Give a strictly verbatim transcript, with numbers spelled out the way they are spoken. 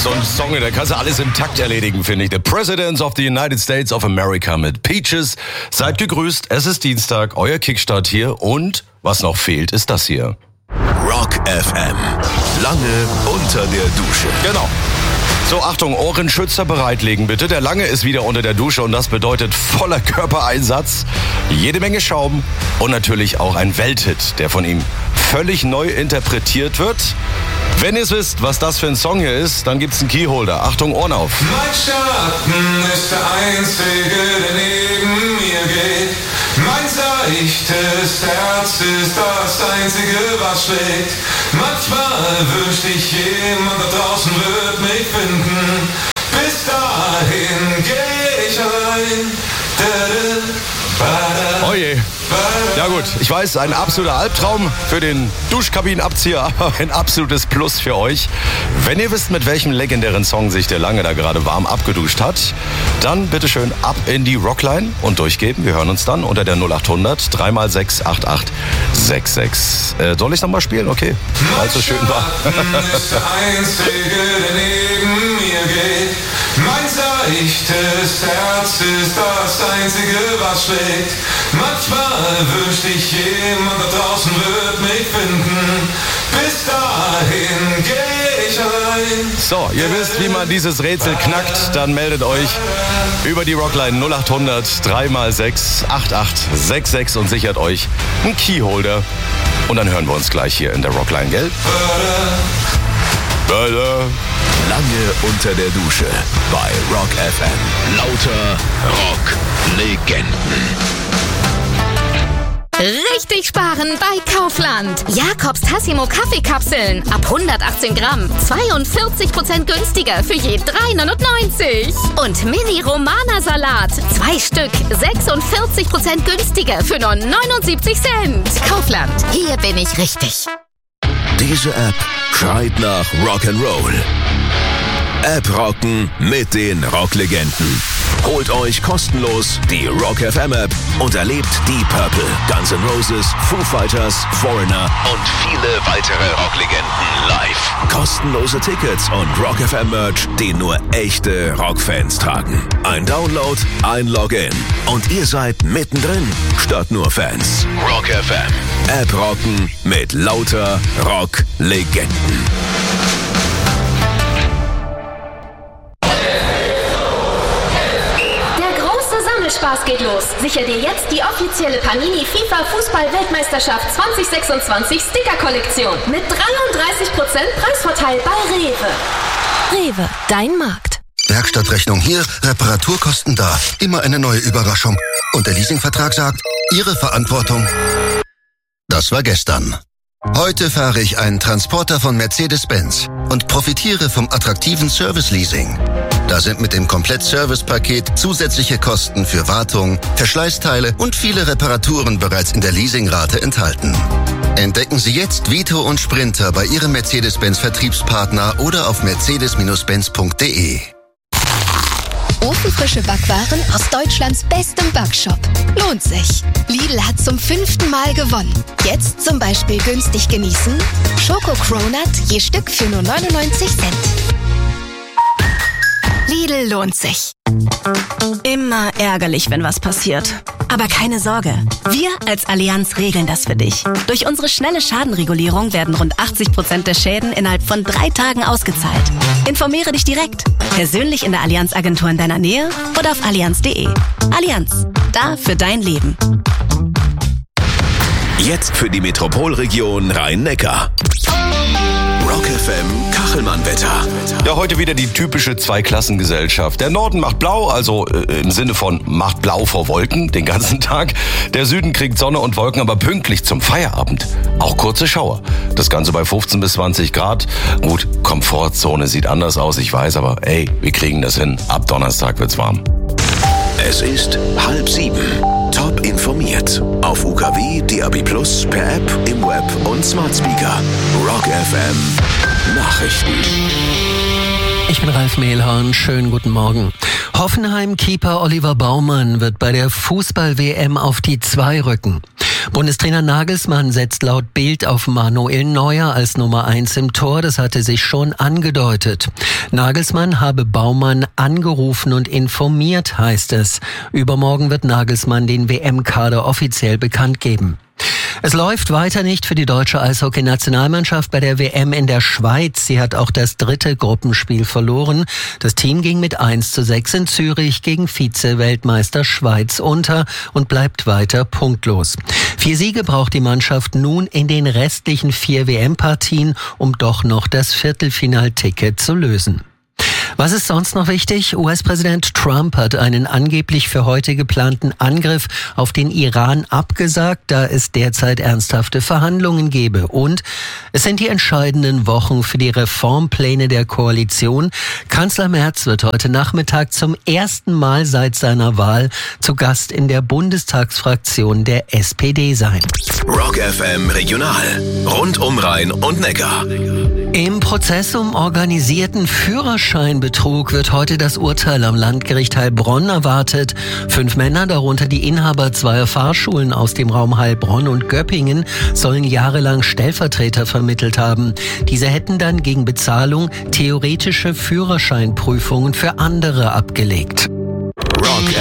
So ein Song, da kannst du alles im Takt erledigen, finde ich. The Presidents of the United States of America mit Peaches. Seid gegrüßt, es ist Dienstag, euer Kickstart hier und was noch fehlt, ist das hier. Rock F M. Lange unter der Dusche. Genau. So, Achtung, Ohrenschützer bereitlegen bitte. Der Lange ist wieder unter der Dusche und das bedeutet voller Körpereinsatz, jede Menge Schaum und natürlich auch ein Welthit, der von ihm völlig neu interpretiert wird. Wenn ihr es wisst, was das für ein Song hier ist, dann gibt's einen Keyholder. Achtung, Ohren auf. Mein Schatten ist der Einzige, der neben mir geht. Mein seichtes Herz ist das Einzige, was schlägt. Manchmal wünscht ich, jemand da draußen wird mich finden. Bis dahin geh ich allein. Oh je. Ja gut, ich weiß, ein absoluter Albtraum für den Duschkabinenabzieher, aber ein absolutes Plus für euch. Wenn ihr wisst, mit welchem legendären Song sich der Lange da gerade warm abgeduscht hat, dann bitteschön ab in die Rockline und durchgeben. Wir hören uns dann unter der null acht hundert drei mal sechs acht acht sechs sechs. Äh, soll ich nochmal spielen? Okay, weil es so schön war. Ist der Einzige, der neben mir geht. Mein seichtes Herz ist das Einzige, was schlägt. Manchmal wünscht ich, jemand da draußen wird mich finden. Bis dahin geh ich allein. So, ihr wisst, wie man dieses Rätsel knackt, dann meldet euch über die Rockline null acht hundert drei mal sechs acht acht sechs sechs und sichert euch einen Keyholder. Und dann hören wir uns gleich hier in der Rockline, gell? Lange unter der Dusche bei Rock F M. Lauter Rock-Legenden. Richtig sparen bei Kaufland. Jakobs Tassimo Kaffeekapseln ab hundertachtzehn Gramm. zweiundvierzig Prozent günstiger für je drei neunundneunzig. Und Mini Romana Salat. Zwei Stück. sechsundvierzig Prozent günstiger für nur neunundsiebzig Cent. Kaufland. Hier bin ich richtig. Diese App schreit nach Rock'n'Roll. App rocken mit den Rocklegenden. Holt euch kostenlos die Rock F M App und erlebt die Purple, Guns N' Roses, Foo Fighters, Foreigner und viele weitere Rocklegenden live. Kostenlose Tickets und Rock F M Merch, den nur echte Rockfans tragen. Ein Download, ein Login und ihr seid mittendrin statt nur Fans. Rock F M. App rocken mit lauter Rocklegenden. Spaß geht los. Sicher dir jetzt die offizielle Panini FIFA Fußball-Weltmeisterschaft zwanzig sechsundzwanzig Sticker-Kollektion mit dreiunddreißig Prozent Preisvorteil bei Rewe. Rewe, dein Markt. Werkstattrechnung hier, Reparaturkosten da. Immer eine neue Überraschung. Und der Leasingvertrag sagt, Ihre Verantwortung. Das war gestern. Heute fahre ich einen Transporter von Mercedes-Benz und profitiere vom attraktiven Service-Leasing. Da sind mit dem Komplett-Service-Paket zusätzliche Kosten für Wartung, Verschleißteile und viele Reparaturen bereits in der Leasingrate enthalten. Entdecken Sie jetzt Vito und Sprinter bei Ihrem Mercedes-Benz-Vertriebspartner oder auf mercedes Benz punkt de. Ofenfrische Backwaren aus Deutschlands bestem Backshop. Lohnt sich. Lidl hat zum fünften Mal gewonnen. Jetzt zum Beispiel günstig genießen. Schoko Cronut je Stück für nur neunundneunzig Cent. Lidl lohnt sich. Immer ärgerlich, wenn was passiert. Aber keine Sorge. Wir als Allianz regeln das für dich. Durch unsere schnelle Schadenregulierung werden rund achtzig Prozent der Schäden innerhalb von drei Tagen ausgezahlt. Informiere dich direkt. Persönlich in der Allianz-Agentur in deiner Nähe oder auf allianz punkt de. Allianz. Da für dein Leben. Jetzt für die Metropolregion Rhein-Neckar. Rock F M Kachelmann-Wetter. Ja, heute wieder die typische Zweiklassengesellschaft. Der Norden macht blau, also äh, im Sinne von macht blau vor Wolken den ganzen Tag. Der Süden kriegt Sonne und Wolken, aber pünktlich zum Feierabend auch kurze Schauer. Das Ganze bei fünfzehn bis zwanzig Grad. Gut, Komfortzone sieht anders aus, ich weiß, aber ey, wir kriegen das hin. Ab Donnerstag wird's warm. Es ist halb sieben. Top informiert. Auf U K W, D A B Plus, per App, im Web und Smart Speaker. Rock F M Nachrichten. Ich bin Ralf Mehlhorn, schönen guten Morgen. Hoffenheim-Keeper Oliver Baumann wird bei der Fußball-W M auf die zwei rücken. Bundestrainer Nagelsmann setzt laut Bild auf Manuel Neuer als Nummer eins im Tor. Das hatte sich schon angedeutet. Nagelsmann habe Baumann angerufen und informiert, heißt es. Übermorgen wird Nagelsmann den W M-Kader offiziell bekannt geben. Es läuft weiter nicht für die deutsche Eishockey-Nationalmannschaft bei der W M in der Schweiz. Sie hat auch das dritte Gruppenspiel verloren. Das Team ging mit eins zu sechs in Zürich gegen Vize-Weltmeister Schweiz unter und bleibt weiter punktlos. Vier Siege braucht die Mannschaft nun in den restlichen vier W M-Partien, um doch noch das Viertelfinalticket zu lösen. Was ist sonst noch wichtig? U S-Präsident Trump hat einen angeblich für heute geplanten Angriff auf den Iran abgesagt, da es derzeit ernsthafte Verhandlungen gebe. Und es sind die entscheidenden Wochen für die Reformpläne der Koalition. Kanzler Merz wird heute Nachmittag zum ersten Mal seit seiner Wahl zu Gast in der Bundestagsfraktion der S P D sein. Rock F M Regional. Rund um Rhein und Neckar. Im Prozess um organisierten Führerscheinbetrug wird heute das Urteil am Landgericht Heilbronn erwartet. Fünf Männer, darunter die Inhaber zweier Fahrschulen aus dem Raum Heilbronn und Göppingen, sollen jahrelang Stellvertreter vermittelt haben. Diese hätten dann gegen Bezahlung theoretische Führerscheinprüfungen für andere abgelegt.